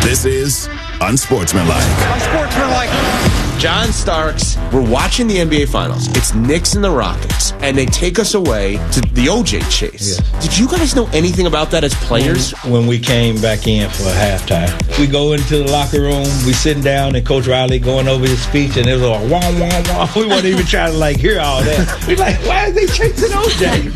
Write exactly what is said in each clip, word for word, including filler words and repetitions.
This is Unsportsmanlike. Unsportsmanlike. John Starks, we're watching the N B A Finals. It's Knicks and the Rockets, and they take us away to the O J chase. Yes. Did you guys know anything about that as players? When we came back in for halftime, we go into the locker room, we sitting down, and Coach Riley going over his speech, and it was like, wah, wah, wah. We weren't even trying to, like, hear all that. We're like, why are they chasing O J?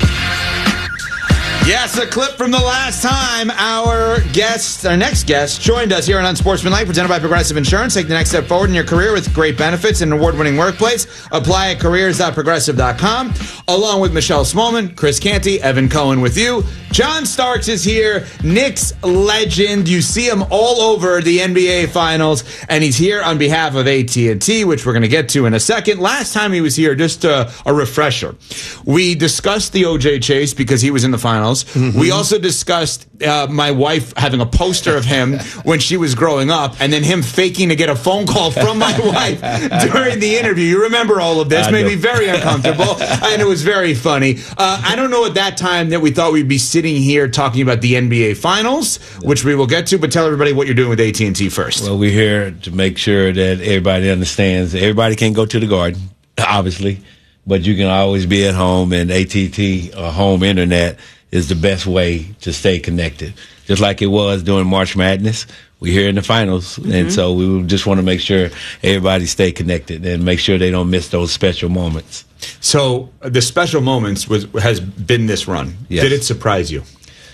Yes, a clip from the last time our guest, our next guest, joined us here on Unsportsmanlike, presented by Progressive Insurance. Take the next step forward in your career with great benefits and an award-winning workplace. Apply at careers dot progressive dot com. Along with Michelle Smallman, Chris Canty, Evan Cohen with you. John Starks is here, Knicks legend. You see him all over the N B A Finals, and he's here on behalf of A T and T, which we're going to get to in a second. Last time he was here, just a, a refresher, we discussed the O J chase because he was in the Finals. Mm-hmm. We also discussed uh, my wife having a poster of him when she was growing up, and then him faking to get a phone call from my wife during the interview. You remember all of this. I Made do. me very uncomfortable, and it was very funny. Uh, I don't know at that time that we thought we'd be sitting here talking about the N B A Finals, which we will get to, but tell everybody what you're doing with A T and T first. Well, we're here to make sure that everybody understands. Everybody can't go to the Garden, obviously, but you can always be at home, and A T and T or home internet is the best way to stay connected. Just like it was during March Madness, we're here in the Finals, mm-hmm. and so we just want to make sure everybody stay connected and make sure they don't miss those special moments. So the special moments was has been this run. Yes. Did it surprise you?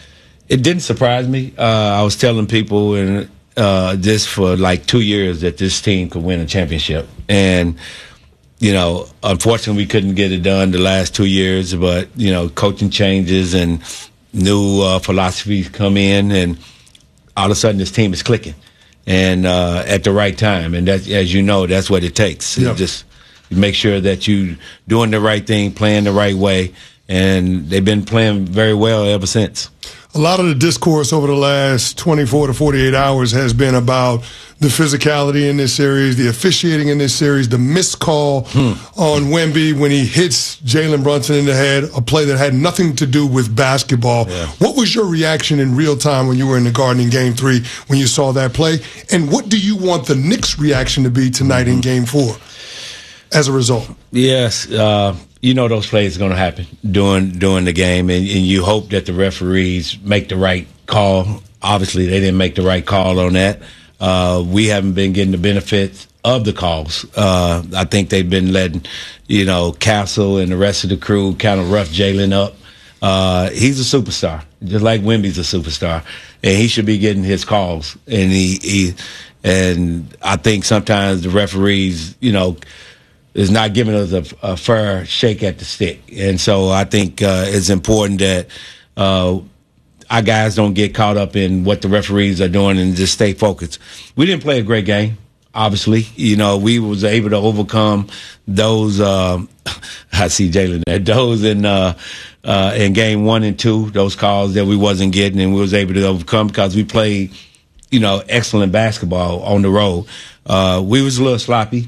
It didn't surprise me. Uh, I was telling people in, uh, this for like two years that this team could win a championship. And, you know, unfortunately we couldn't get it done the last two years, but, you know, coaching changes and new uh, philosophies come in, and all of a sudden this team is clicking and uh, at the right time. And that, as you know, that's what it takes. Yep. Just make sure that you doing the right thing, playing the right way, and they've been playing very well ever since. A lot of the discourse over the last twenty-four to forty-eight hours has been about the physicality in this series, the officiating in this series, the missed call hmm. on Wemby when he hits Jalen Brunson in the head, a play that had nothing to do with basketball. Yeah. What was your reaction in real time when you were in the Garden in Game three when you saw that play? And what do you want the Knicks' reaction to be tonight mm-hmm. in Game four as a result? Yes, uh, you know those plays are going to happen during during the game, and, and you hope that the referees make the right call. Obviously, they didn't make the right call on that. Uh, we haven't been getting the benefits of the calls. Uh, I think they've been letting, you know, Castle and the rest of the crew kind of rough Jalen up. Uh, he's a superstar, just like Wemby's a superstar, and he should be getting his calls. And he, he and I think sometimes the referees, you know, is not giving us a, a fair shake at the stick. And so I think uh, it's important that uh, our guys don't get caught up in what the referees are doing and just stay focused. We didn't play a great game, obviously. You know, we was able to overcome those, uh, I see Jalen there, those in, uh, uh, in game one and two, those calls that we wasn't getting, and we was able to overcome because we played, you know, excellent basketball on the road. Uh, we was a little sloppy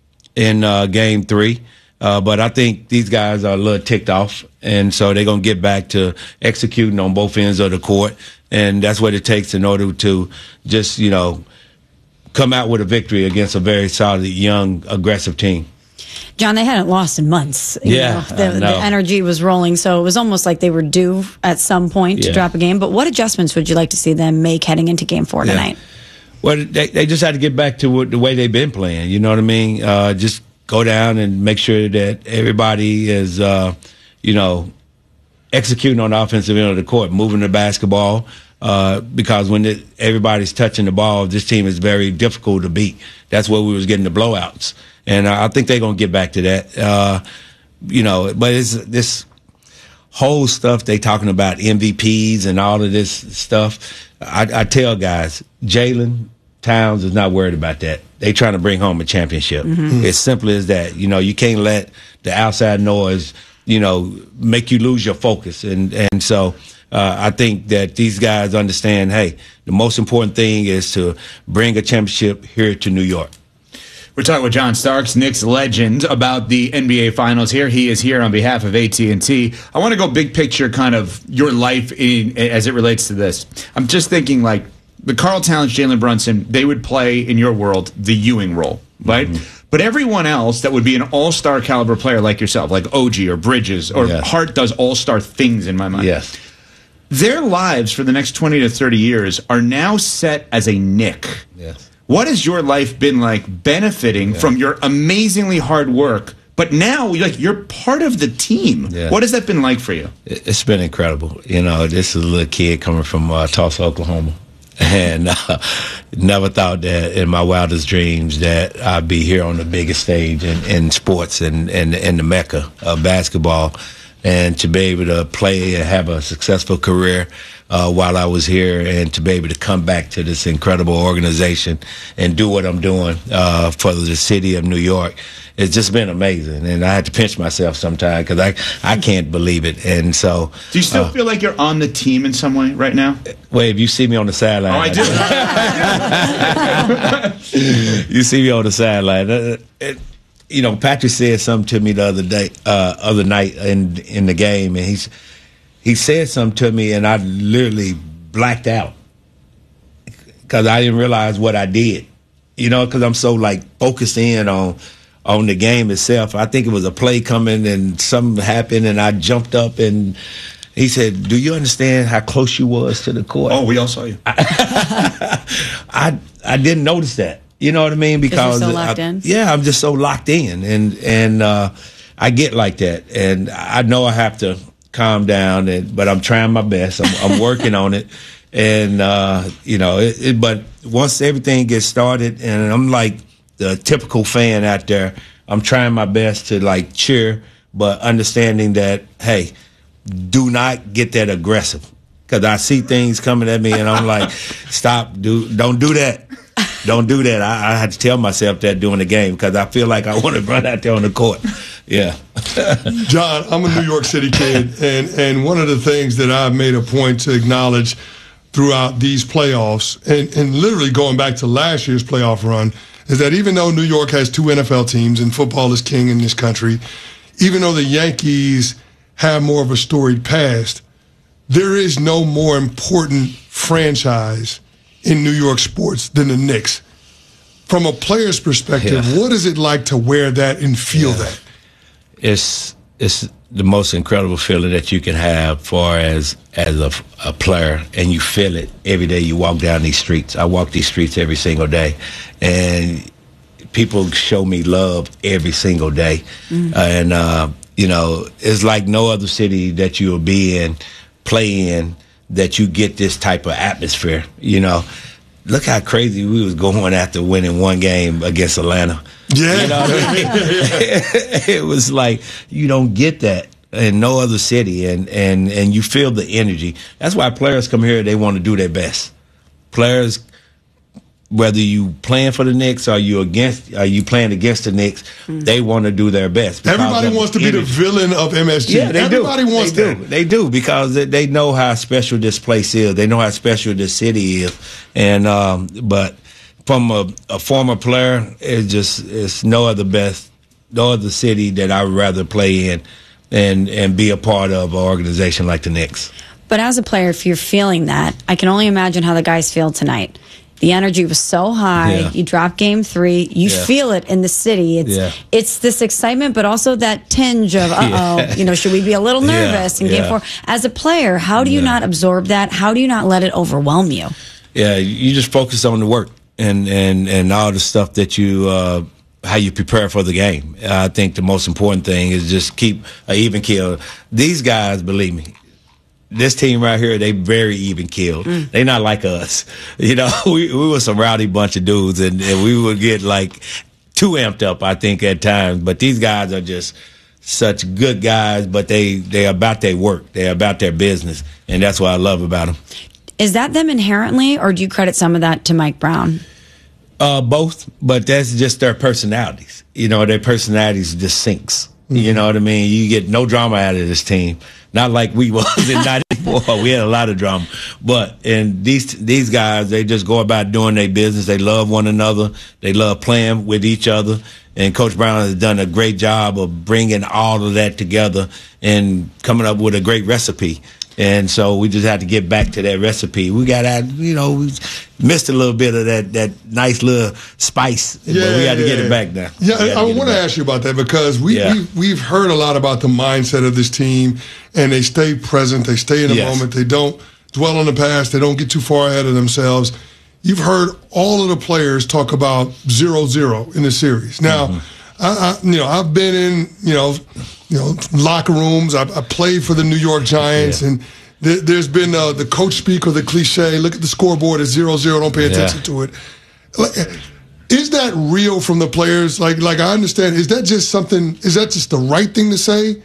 in uh, game three. Uh, but I think these guys are a little ticked off, and so they're going to get back to executing on both ends of the court, and that's what it takes in order to just, you know, come out with a victory against a very solid, young, aggressive team. John, they hadn't lost in months. You yeah, know, the, the energy was rolling, so it was almost like they were due at some point yeah. to drop a game. But what adjustments would you like to see them make heading into Game Four tonight? Yeah. Well, they, they just had to get back to what, the way they've been playing. You know what I mean? Uh, just go down and make sure that everybody is, uh, you know, executing on the offensive end of the court, moving the basketball. Uh, because when it, everybody's touching the ball, this team is very difficult to beat. That's where we was getting the blowouts, and I think they're gonna get back to that. Uh, you know, but it's this whole stuff they talking about M V Ps and all of this stuff. I, I tell guys, Jalen Towns is not worried about that. They trying to bring home a championship. Mm-hmm. It's simple as that. You know, you can't let the outside noise, you know, make you lose your focus. And and so uh, I think that these guys understand, hey, the most important thing is to bring a championship here to New York. We're talking with John Starks, Knicks legend, about the N B A Finals. Here he is here on behalf of A T and T. I want to go big picture, kind of your life in, as it relates to this. I'm just thinking, like, the Karl Towns, Jalen Brunson, they would play in your world the Ewing role, right? Mm-hmm. But everyone else that would be an all-star caliber player like yourself, like O G or Bridges or yes. Hart does all-star things in my mind. Yes. Their lives for the next twenty to thirty years are now set as a Knick. Yes. What has your life been like benefiting yeah. from your amazingly hard work? But now, like, you're part of the team. Yeah. What has that been like for you? It's been incredible. You know, this is a little kid coming from uh, Tulsa, Oklahoma. And uh, never thought that in my wildest dreams that I'd be here on the biggest stage in, in sports and in, in, in the mecca of basketball. And to be able to play and have a successful career uh, while I was here, and to be able to come back to this incredible organization and do what I'm doing uh, for the city of New York. It's just been amazing, and I had to pinch myself sometimes because I, I can't believe it. And so, do you still uh, feel like you're on the team in some way right now? Well, if you see me on the sideline, oh, I do. You see me on the sideline. Uh, it, you know, Patrick said something to me the other day, uh, other night in in the game, and he's he said something to me, and I literally blacked out because I didn't realize what I did. You know, because I'm so like focused in on. on the game itself. I think it was a play coming and something happened and I jumped up and he said, do you understand how close you was to the court? Oh, we all saw you. I I didn't notice that. You know what I mean? Because you're so locked I, in? Yeah, I'm just so locked in and and uh, I get like that. And I know I have to calm down, and, but I'm trying my best. I'm, I'm working on it. And, uh, you know, it, it, but once everything gets started, and I'm like, the typical fan out there, I'm trying my best to like cheer, but understanding that, hey, do not get that aggressive. Because I see things coming at me and I'm like, stop, do, don't do that. Don't do that. I, I had to tell myself that during the game because I feel like I want to run out there on the court. Yeah. John, I'm a New York City kid, and, and one of the things that I've made a point to acknowledge throughout these playoffs, and, and literally going back to last year's playoff run, is that even though New York has two N F L teams and football is king in this country, even though the Yankees have more of a storied past, there is no more important franchise in New York sports than the Knicks. From a player's perspective, yeah. what is it like to wear that and feel yeah. that? It's it's the most incredible feeling that you can have far as as a, a player, and you feel it every day you walk down these streets. I walk these streets every single day, and people show me love every single day. Mm-hmm. Uh, and, uh, you know, it's like no other city that you'll be in, play in, that you get this type of atmosphere, you know. Look how crazy we was going after winning one game against Atlanta. Yeah. You know what I mean? It was like, you don't get that in no other city, and, and, and you feel the energy. That's why players come here, they want to do their best. Players, whether you playing for the Knicks or you against, are you playing against the Knicks, mm. they want to do their best. Everybody wants to be the villain of M S G. Yeah, they Everybody do. wants they that. Do. They do because they know how special this place is. They know how special this city is. And um, but from a, a former player, it's just it's no other best, no other city that I would rather play in and and be a part of an organization like the Knicks. But as a player, if you're feeling that, I can only imagine how the guys feel tonight. The energy was so high. Yeah. You drop game three. You yeah. feel it in the city. It's yeah. it's this excitement, but also that tinge of, uh-oh, yeah. you know, should we be a little nervous in game four? As a player, how do you not absorb that? How do you not let it overwhelm you? Yeah, you just focus on the work and, and, and all the stuff that you uh, how you prepare for the game. I think the most important thing is just keep an even keel. These guys, believe me, this team right here, they very even keeled. Mm. They not like us. You know, we, we were some rowdy bunch of dudes, and, and we would get like too amped up, I think, at times. But these guys are just such good guys, but they, they're about their work. They're about their business, and that's what I love about them. Is that them inherently, or do you credit some of that to Mike Brown? Uh, both, but that's just their personalities. You know, their personalities just sinks. Mm-hmm. You know what I mean? You get no drama out of this team. Not like we was in ninety-four. We had a lot of drama. But and these these guys, they just go about doing their business. They love one another. They love playing with each other. And Coach Brown has done a great job of bringing all of that together and coming up with a great recipe. And so we just had to get back to that recipe. We got out, you know, we missed a little bit of that that nice little spice. Yeah, but we got to yeah, get yeah. it back now. Yeah, I, I want to ask you about that because we, yeah. we, we've heard a lot about the mindset of this team, and they stay present, they stay in the yes. moment, they don't dwell on the past, they don't get too far ahead of themselves. You've heard all of the players talk about zero zero in the series. Now, mm-hmm. I, I, you know, I've been in, you know, you know, locker rooms. I, I played for the New York Giants, yeah. and th- there's been uh, the coach speak or the cliche, look at the scoreboard, it's zero zero, don't pay attention yeah. to it. Like, is that real from the players? Like, like I understand, is that just something, is that just the right thing to say?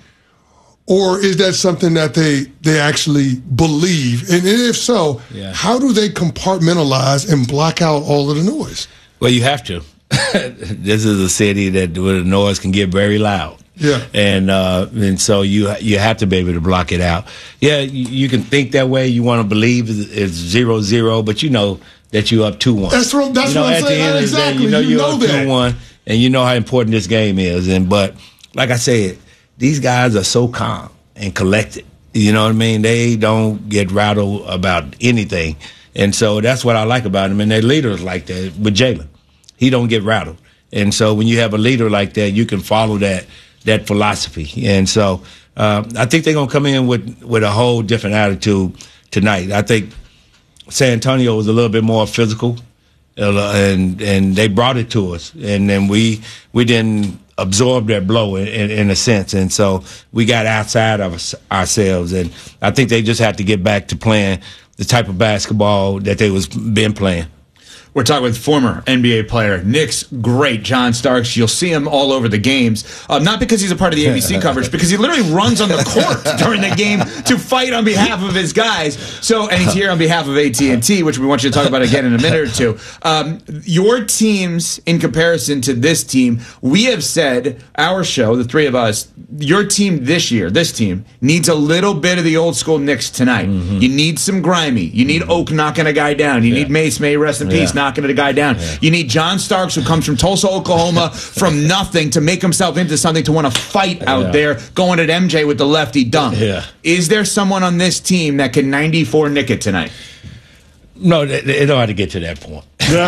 Or is that something that they they actually believe? And if so, yeah. how do they compartmentalize and block out all of the noise? Well, you have to. This is a city that where the noise can get very loud. Yeah, and uh, and so you you have to be able to block it out. Yeah, you, you can think that way. You want to believe it's zero zero, but you know that you're up two one. That's what that's you know, what I'm at saying. The end exactly. Of the day, you know you you're know up that. two one, and you know how important this game is. And but like I said, these guys are so calm and collected. You know what I mean? They don't get rattled about anything. And so that's what I like about them. And their leaders like that. With Jalen, he don't get rattled. And so when you have a leader like that, you can follow that that philosophy. And so uh, I think they're going to come in with, with a whole different attitude tonight. I think San Antonio was a little bit more physical, uh, and and they brought it to us. And then we we didn't absorb that blow in, in, in a sense. And so we got outside of us, ourselves. And I think they just have to get back to playing the type of basketball that they was been playing. We're talking with former N B A player, Knicks great, John Starks. You'll see him all over the games. Um, not because he's a part of the A B C coverage, because he literally runs on the court during the game to fight on behalf of his guys. So, and he's here on behalf of A T and T, which we want you to talk about again in a minute or two. Um, your teams, in comparison to this team, we have said, our show, the three of us, your team this year, this team, needs a little bit of the old school Knicks tonight. Mm-hmm. You need some grimy. You need mm-hmm. Oak knocking a guy down. You yeah. need Mace, may rest in peace, yeah. knocking a guy down. Yeah. You need John Starks, who comes from Tulsa, Oklahoma, from nothing to make himself into something, to want to fight out yeah. there, going at M J with the lefty dunk. Yeah. Is there someone on this team that can ninety-four nick it tonight? No, they, they don't have to get to that point.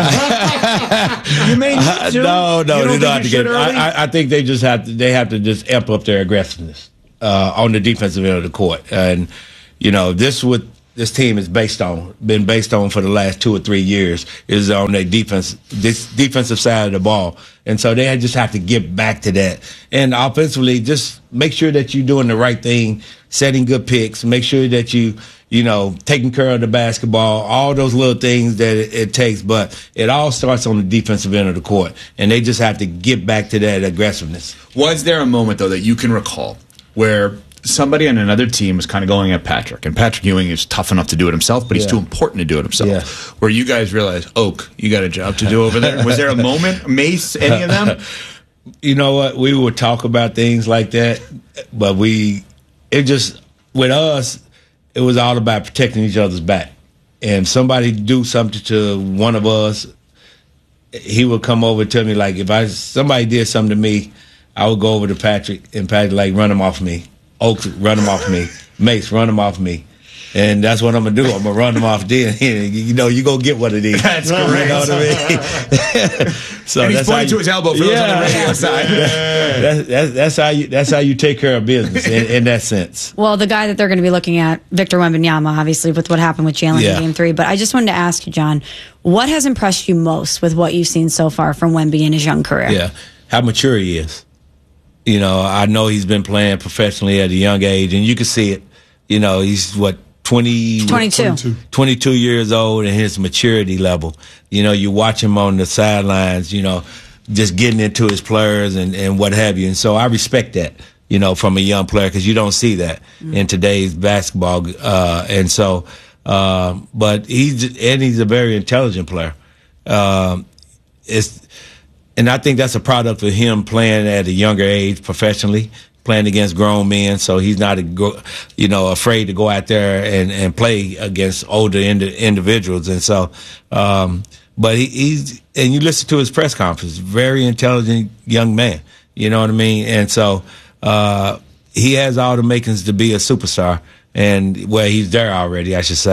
You may need to. No, no, you they don't have to get. Early? I, I think they just have to. They have to just amp up their aggressiveness uh, on the defensive end of the court, and you know this what this team is based on, been based on for the last two or three years, is on their defense, this defensive side of the ball, and so they just have to get back to that. And offensively, just make sure that you're doing the right thing, setting good picks, make sure that you. You know, taking care of the basketball, all those little things that it, it takes. But it all starts on the defensive end of the court, and they just have to get back to that aggressiveness. Was there a moment, though, that you can recall where somebody on another team was kind of going at Patrick, and Patrick Ewing is tough enough to do it himself, but he's yeah. too important to do it himself, yeah. where you guys realized, Oak, you got a job to do over there? Was there a moment? Mace, any of them? You know what? We would talk about things like that, but we, it just, with us, it was all about protecting each other's back. And somebody do something to one of us, he would come over to me, like if I somebody did something to me, I would go over to Patrick, and Patrick like run him off me. Oaks run him off me. Mace run him off me. And that's what I'm gonna do. I'm gonna run them off then. You know, you go get one of these. That's correct. You know what I mean? So and he's that's pointing to you, his elbow for yeah, those on the radio side. Yeah. That's, that's, that's how you. That's how you take care of business in, in that sense. Well, the guy that they're going to be looking at, Victor Wembanyama, obviously with what happened with Jalen yeah. in Game Three. But I just wanted to ask you, John, what has impressed you most with what you've seen so far from Wemby in his young career? Yeah, how mature he is. You know, I know he's been playing professionally at a young age, and you can see it. You know, he's what. twenty, twenty-two. twenty-two years old, and his maturity level. You know, you watch him on the sidelines, you know, just getting into his players and, and what have you. And so I respect that, you know, from a young player, because you don't see that mm. in today's basketball. Uh, and so, uh, but he's, and he's a very intelligent player. Um, it's, and I think that's a product of him playing at a younger age professionally, playing against grown men, so he's not, a, you know, afraid to go out there and, and play against older indi- individuals. And so, um, but he, he's, and you listen to his press conference, very intelligent young man, you know what I mean? And so, uh, he has all the makings to be a superstar, and well, he's there already, I should say.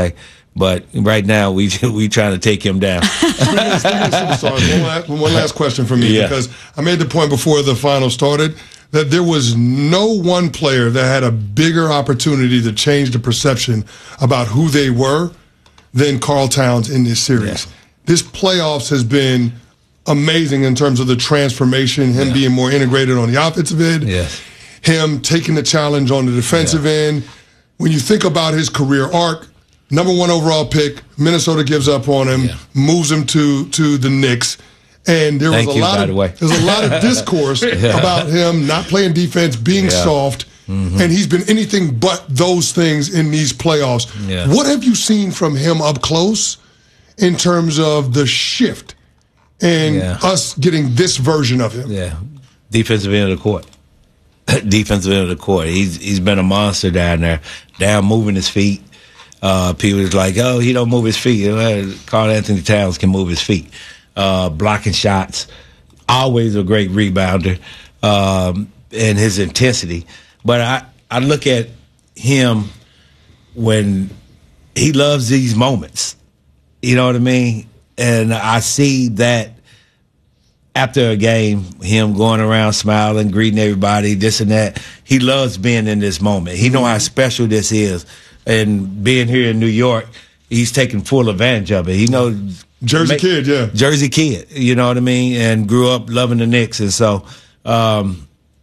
But right now, we we trying to take him down. Superstars. One last, one last question for me, yeah. because I made the point before the final started that there was no one player that had a bigger opportunity to change the perception about who they were than Karl Towns in this series. Yeah. This playoffs has been amazing in terms of the transformation, him yeah. being more integrated on the offensive end, yes. him taking the challenge on the defensive yeah. end. When you think about his career arc, number one overall pick, Minnesota gives up on him, yeah. moves him to to the Knicks. And there Thank was a you, lot by of the way. there's a lot of discourse yeah. about him not playing defense, being yeah. soft, mm-hmm. and he's been anything but those things in these playoffs. Yeah. What have you seen from him up close in terms of the shift and yeah. us getting this version of him? Yeah, defensive end of the court. defensive end of the court. He's he's been a monster down there, down moving his feet. Uh, people is like, oh, he don't move his feet. Karl Anthony Towns can move his feet. Uh, blocking shots, always a great rebounder, um, and his intensity. But I, I look at him when he loves these moments. You know what I mean? And I see that after a game, him going around smiling, greeting everybody, this and that. He loves being in this moment. He know how special this is. And being here in New York, he's taking full advantage of it. He knows Jersey make, kid, yeah. Jersey kid, you know what I mean? And grew up loving the Knicks. And so um,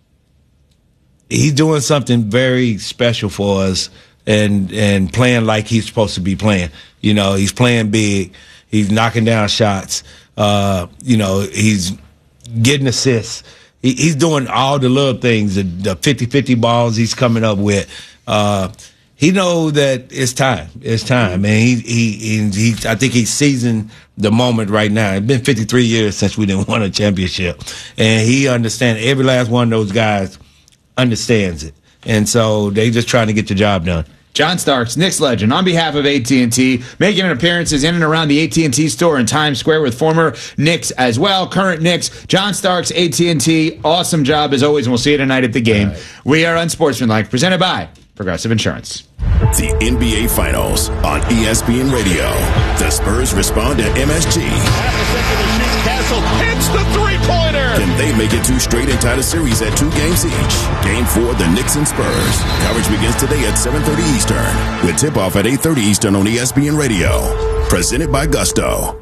he's doing something very special for us and and playing like he's supposed to be playing. You know, he's playing big. He's knocking down shots. Uh, you know, he's getting assists. He, he's doing all the little things, the fifty-fifty balls he's coming up with. Uh, he knows that it's time. It's time, man. He, he, he, he, I think he's seizing the moment right now. It's been fifty-three years since we didn't win a championship. And he understands, every last one of those guys understands it. And so they just trying to get the job done. John Starks, Knicks legend, on behalf of A T and T, making appearances in and around the A T and T store in Times Square with former Knicks as well, current Knicks. John Starks, A T and T, awesome job as always, and we'll see you tonight at the game. Right. We are Unsportsmanlike, presented by Progressive Insurance. The N B A Finals on E S P N Radio. The Spurs respond to M S G. Half a second to shoot. Castle hits the three-pointer. Can they make it two straight and tie the series at two games each? Game four, the Knicks and Spurs. Coverage begins today at seven thirty Eastern, with tip-off at eight thirty Eastern on E S P N Radio. Presented by Gusto.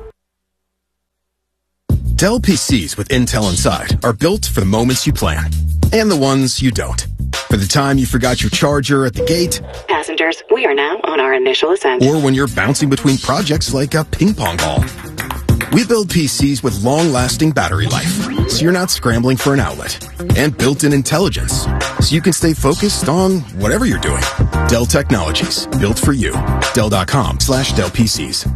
Dell P Cs with Intel inside are built for the moments you plan and the ones you don't. For the time you forgot your charger at the gate. Passengers, we are now on our initial ascent. Or when you're bouncing between projects like a ping pong ball. We build P Cs with long-lasting battery life, so you're not scrambling for an outlet. And built-in intelligence, so you can stay focused on whatever you're doing. Dell Technologies, built for you. Dell.com slash Dell PCs.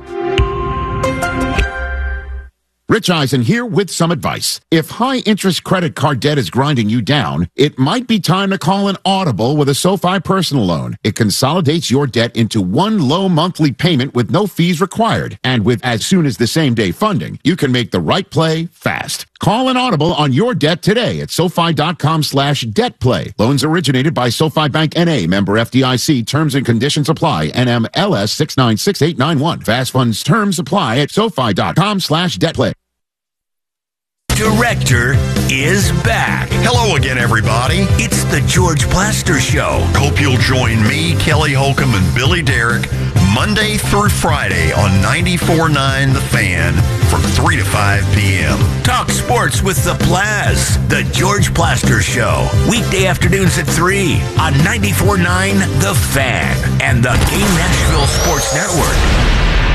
Rich Eisen here with some advice. If high-interest credit card debt is grinding you down, it might be time to call an audible with a SoFi personal loan. It consolidates your debt into one low monthly payment with no fees required. And with as soon as the same-day funding, you can make the right play fast. Call an audible on your debt today at SoFi.com slash debt play. Loans originated by SoFi Bank N A, member F D I C. Terms and conditions apply. N M L S six nine six eight nine one. Fast funds terms apply at SoFi.com slash debt play. Director is back. Hello again, everybody. It's the George Plaster Show. Hope you'll join me, Kelly Holcomb, and Billy Derrick Monday through Friday on ninety-four point nine The Fan from three to five p.m. Talk sports with the Plaz. The George Plaster Show. Weekday afternoons at three on ninety-four point nine The Fan and the Game Nashville Sports Network.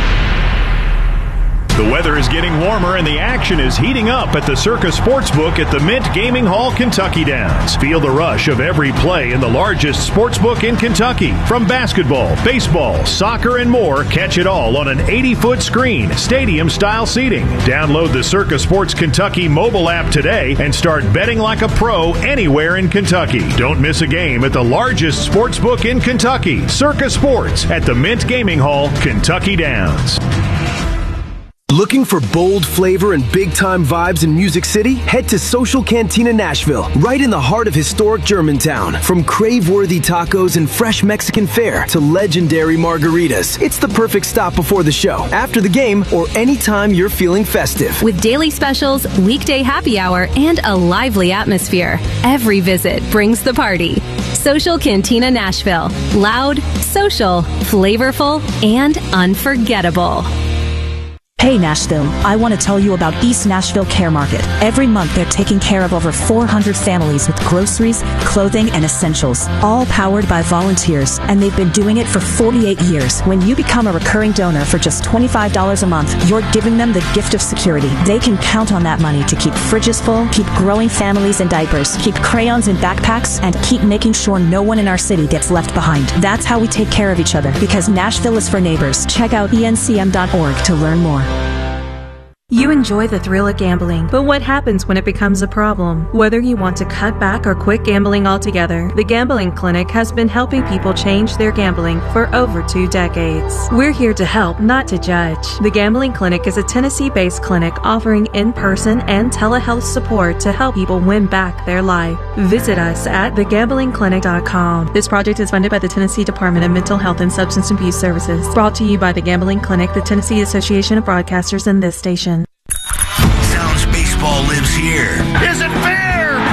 The weather is getting warmer and the action is heating up at the Circa Sportsbook at the Mint Gaming Hall, Kentucky Downs. Feel the rush of every play in the largest sportsbook in Kentucky. From basketball, baseball, soccer, and more, catch it all on an eighty-foot screen, stadium-style seating. Download the Circa Sports Kentucky mobile app today and start betting like a pro anywhere in Kentucky. Don't miss a game at the largest sportsbook in Kentucky, Circa Sports at the Mint Gaming Hall, Kentucky Downs. Looking for bold flavor and big-time vibes in Music City? Head to Social Cantina Nashville, right in the heart of historic Germantown. From crave-worthy tacos and fresh Mexican fare to legendary margaritas, it's the perfect stop before the show, after the game, or anytime you're feeling festive. With daily specials, weekday happy hour, and a lively atmosphere, every visit brings the party. Social Cantina Nashville. Loud, social, flavorful, and unforgettable. Hey Nashville, I want to tell you about East Nashville Care Market. Every month they're taking care of over four hundred families with groceries, clothing, and essentials, all powered by volunteers, and they've been doing it for forty-eight years. When you become a recurring donor for just twenty-five dollars a month, you're giving them the gift of security. They can count on that money to keep fridges full, keep growing families in diapers, keep crayons in backpacks, and keep making sure no one in our city gets left behind. That's how we take care of each other, because Nashville is for neighbors. Check out E N C M dot org to learn more. You enjoy the thrill of gambling, but what happens when it becomes a problem? Whether you want to cut back or quit gambling altogether, the Gambling Clinic has been helping people change their gambling for over two decades. We're here to help, not to judge. The Gambling Clinic is a Tennessee-based clinic offering in-person and telehealth support to help people win back their life. Visit us at the gambling clinic dot com. This project is funded by the Tennessee Department of Mental Health and Substance Abuse Services. Brought to you by the Gambling Clinic, the Tennessee Association of Broadcasters, and this station. Sounds baseball lives here. Is it fair?